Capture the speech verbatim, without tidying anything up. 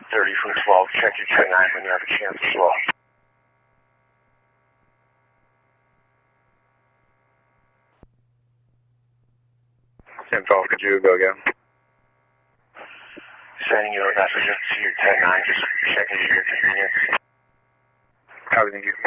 thirty from twelve, check your ten nine when you have a chance as well. ten twelve, could you go again? Sending your message to your ten nine, just checking your convenience. Copy, thank you.